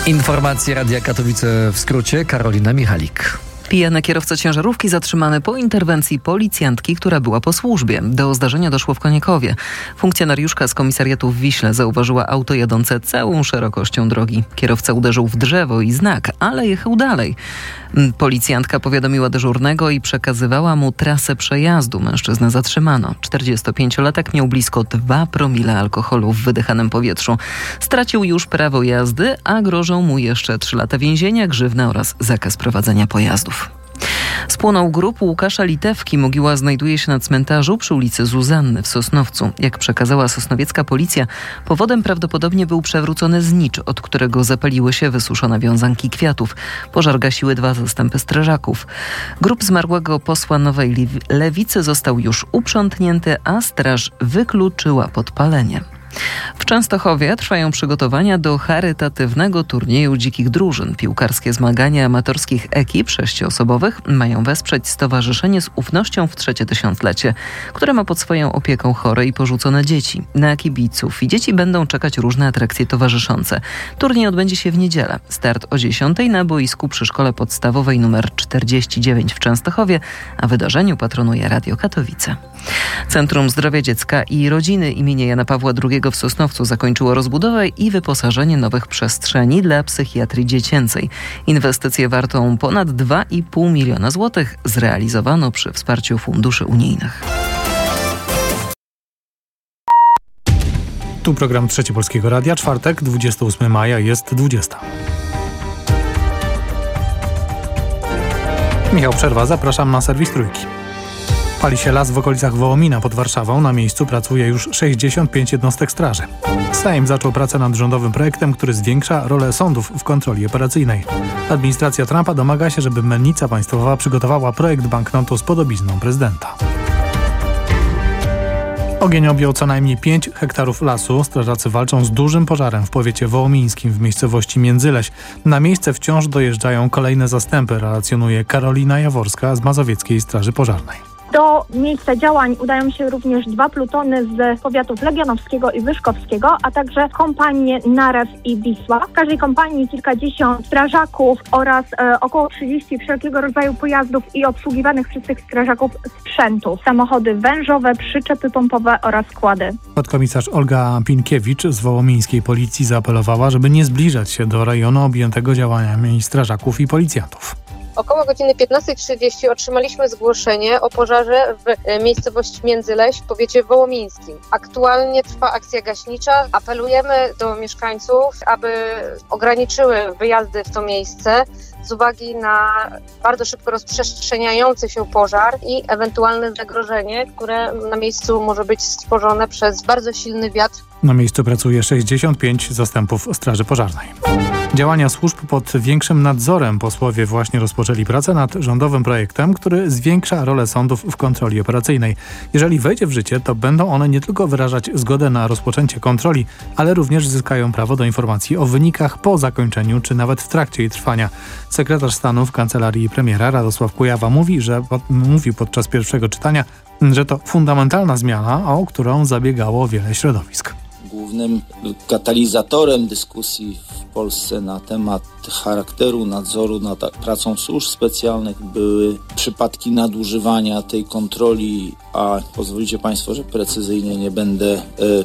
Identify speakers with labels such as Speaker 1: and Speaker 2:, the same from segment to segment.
Speaker 1: Informacje Radia Katowice w skrócie. Karolina Michalik.
Speaker 2: Pijany kierowca ciężarówki zatrzymany po interwencji policjantki, która była po służbie. Do zdarzenia doszło w Koniekowie. Funkcjonariuszka z komisariatu w Wiśle zauważyła auto jadące całą szerokością drogi. Kierowca uderzył w drzewo i znak, ale jechał dalej. Policjantka powiadomiła dyżurnego i przekazywała mu trasę przejazdu. Mężczyznę zatrzymano. 45-latek miał blisko 2 promile alkoholu w wydychanym powietrzu. Stracił już prawo jazdy, a grożą mu jeszcze 3 lata więzienia, grzywna oraz zakaz prowadzenia pojazdów. Spłonął grób Łukasza Litewki. Mogiła znajduje się na cmentarzu przy ulicy Zuzanny w Sosnowcu. Jak przekazała sosnowiecka policja, powodem prawdopodobnie był przewrócony znicz, od którego zapaliły się wysuszone wiązanki kwiatów. Pożar gasiły 2 zastępy strażaków. Grób zmarłego posła Nowej Lewicy został już uprzątnięty, a straż wykluczyła podpalenie. W Częstochowie trwają przygotowania do charytatywnego turnieju dzikich drużyn. Piłkarskie zmagania amatorskich ekip 6-osobowych mają wesprzeć stowarzyszenie z ufnością w 3. tysiąclecie, które ma pod swoją opieką chore i porzucone dzieci. Na kibiców i dzieci będą czekać różne atrakcje towarzyszące. Turniej odbędzie się w niedzielę. Start o 10:00 na boisku przy Szkole Podstawowej nr 49 w Częstochowie, a wydarzeniu patronuje Radio Katowice. Centrum Zdrowia Dziecka i Rodziny imienia Jana Pawła II w Sosnowcu zakończyło rozbudowę i wyposażenie nowych przestrzeni dla psychiatrii dziecięcej. Inwestycję wartą ponad 2,5 miliona złotych zrealizowano przy wsparciu funduszy unijnych.
Speaker 3: Tu program Trzeci Polskiego Radia, czwartek, 28 maja, jest 20. Michał Przerwa, zapraszam na serwis Trójki. Pali się las w okolicach Wołomina pod Warszawą. Na miejscu pracuje już 65 jednostek straży. Sejm zaczął pracę nad rządowym projektem, który zwiększa rolę sądów w kontroli operacyjnej. Administracja Trumpa domaga się, żeby Mennica Państwowa przygotowała projekt banknotu z podobizną prezydenta. Ogień objął co najmniej 5 hektarów lasu. Strażacy walczą z dużym pożarem w powiecie wołomińskim w miejscowości Międzyleś. Na miejsce wciąż dojeżdżają kolejne zastępy, relacjonuje Karolina Jaworska z Mazowieckiej Straży Pożarnej.
Speaker 4: Do miejsca działań udają się również 2 plutony z powiatów legionowskiego i wyszkowskiego, a także kompanie Narew i Wisła. W każdej kompanii kilkadziesiąt strażaków oraz około 30 wszelkiego rodzaju pojazdów i obsługiwanych przez tych strażaków sprzętów. Samochody wężowe, przyczepy pompowe oraz składy. Podkomisarz
Speaker 3: Olga Pinkiewicz z wołomińskiej policji zaapelowała, żeby nie zbliżać się do rejonu objętego działaniami strażaków i policjantów.
Speaker 5: Około godziny 15:30 otrzymaliśmy zgłoszenie o pożarze w miejscowości Międzyleś w powiecie wołomińskim. Aktualnie trwa akcja gaśnicza. Apelujemy do mieszkańców, aby ograniczyły wyjazdy w to miejsce z uwagi na bardzo szybko rozprzestrzeniający się pożar i ewentualne zagrożenie, które na miejscu może być stworzone przez bardzo silny wiatr.
Speaker 3: Na miejscu pracuje 65 zastępów Straży Pożarnej. Działania służb pod większym nadzorem. Posłowie właśnie rozpoczęli pracę nad rządowym projektem, który zwiększa rolę sądów w kontroli operacyjnej. Jeżeli wejdzie w życie, to będą one nie tylko wyrażać zgodę na rozpoczęcie kontroli, ale również zyskają prawo do informacji o wynikach po zakończeniu czy nawet w trakcie jej trwania. Sekretarz stanu w kancelarii premiera Radosław Kujawa mówił podczas pierwszego czytania, że to fundamentalna zmiana, o którą zabiegało wiele środowisk.
Speaker 6: Głównym katalizatorem dyskusji w Polsce na temat charakteru nadzoru nad pracą służb specjalnych były przypadki nadużywania tej kontroli, a pozwolicie Państwo, że precyzyjnie nie będę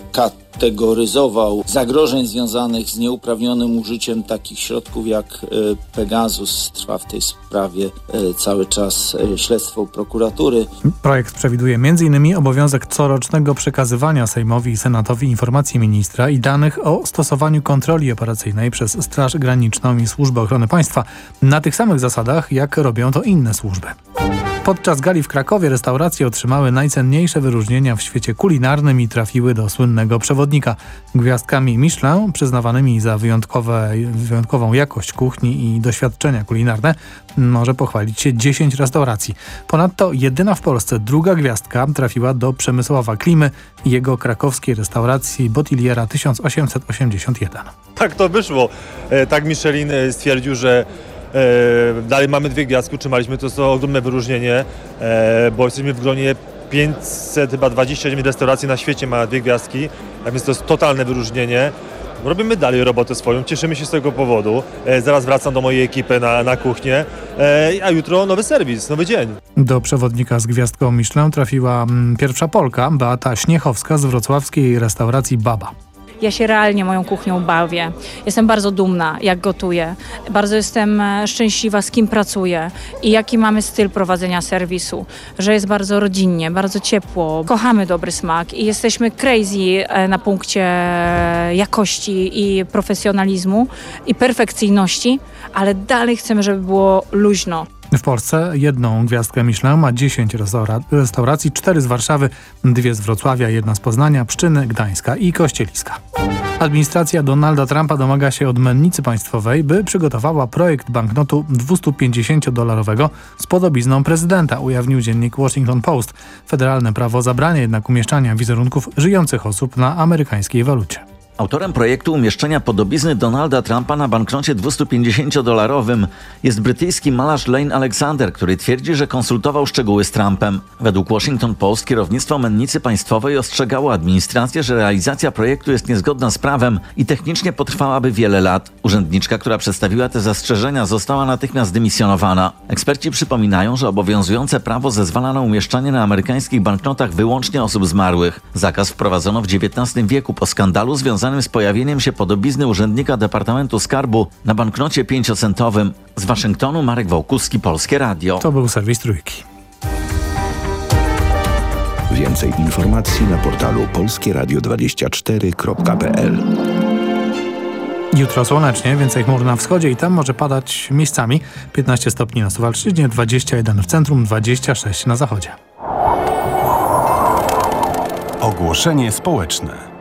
Speaker 6: kategoryzował zagrożeń związanych z nieuprawnionym użyciem takich środków jak Pegasus. Trwa w tej sprawie cały czas śledztwo prokuratury.
Speaker 3: Projekt przewiduje m.in. obowiązek corocznego przekazywania Sejmowi i Senatowi informacji ministra i danych o stosowaniu kontroli operacyjnej przez Straż Graniczną i Służbę Ochrony Państwa na tych samych zasadach, jak robią to inne służby. Podczas gali w Krakowie restauracje otrzymały najcenniejsze wyróżnienia w świecie kulinarnym i trafiły do słynnego przewodnika. Gwiazdkami Michelin, przyznawanymi za wyjątkową jakość kuchni i doświadczenia kulinarne, może pochwalić się 10 restauracji. Ponadto jedyna w Polsce druga gwiazdka trafiła do Przemysława Klimy i jego krakowskiej restauracji Botiliera 1881.
Speaker 7: Tak to wyszło. Tak Michelin stwierdził, że dalej mamy 2 gwiazdki, utrzymaliśmy, to jest to ogromne wyróżnienie, bo jesteśmy w gronie 529 restauracji na świecie ma 2 gwiazdki, a więc to jest totalne wyróżnienie. Robimy dalej robotę swoją, cieszymy się z tego powodu. Zaraz wracam do mojej ekipy na kuchnię, a jutro nowy serwis, nowy dzień.
Speaker 3: Do przewodnika z gwiazdką Michelin trafiła pierwsza Polka, Beata Śniechowska z wrocławskiej restauracji Baba.
Speaker 8: Ja się realnie moją kuchnią bawię. Jestem bardzo dumna, jak gotuję. Bardzo jestem szczęśliwa, z kim pracuję i jaki mamy styl prowadzenia serwisu. Że jest bardzo rodzinnie, bardzo ciepło. Kochamy dobry smak i jesteśmy crazy na punkcie jakości i profesjonalizmu i perfekcyjności, ale dalej chcemy, żeby było luźno.
Speaker 3: W Polsce jedną gwiazdkę Michelin ma 10 restauracji, 4 z Warszawy, 2 z Wrocławia, 1 z Poznania, Pszczyny, Gdańska i Kościeliska. Administracja Donalda Trumpa domaga się od mennicy państwowej, by przygotowała projekt banknotu $250 z podobizną prezydenta, ujawnił dziennik Washington Post. Federalne prawo zabrania jednak umieszczania wizerunków żyjących osób na amerykańskiej walucie.
Speaker 9: Autorem projektu umieszczenia podobizny Donalda Trumpa na banknocie $250 jest brytyjski malarz Lane Alexander, który twierdzi, że konsultował szczegóły z Trumpem. Według Washington Post kierownictwo mennicy państwowej ostrzegało administrację, że realizacja projektu jest niezgodna z prawem i technicznie potrwałaby wiele lat. Urzędniczka, która przedstawiła te zastrzeżenia, została natychmiast dymisjonowana. Eksperci przypominają, że obowiązujące prawo zezwala na umieszczanie na amerykańskich banknotach wyłącznie osób zmarłych. Zakaz wprowadzono w XIX wieku po skandalu związanym z pojawieniem się podobizny urzędnika Departamentu Skarbu na banknocie 5-centowym. Z Waszyngtonu Marek Wałkuski, Polskie Radio.
Speaker 3: To był serwis Trójki.
Speaker 10: Więcej informacji na portalu polskieradio24.pl.
Speaker 3: Jutro słonecznie, więcej chmur na wschodzie i tam może padać miejscami. 15 stopni na Suwalszczyźnie, 21 w centrum, 26 na zachodzie.
Speaker 11: Ogłoszenie społeczne.